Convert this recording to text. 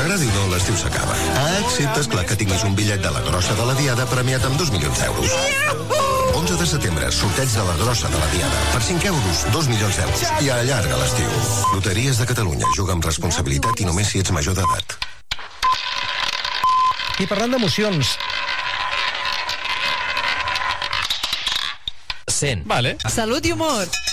t'agradi o no, l'estiu s'acaba. Excepte, esclar, que tinguis un bitllet de la grossa de la Diada premiat amb 2 milions d'euros. 11 de setembre, sorteig de la grossa de la Diada. Per 5 euros, 2 milions d'euros. I allarga l'estiu. Loteries de Catalunya. Juga amb responsabilitat i només si ets major d'edat. I parlant d'emocions... 100. Vale. Salut i humor.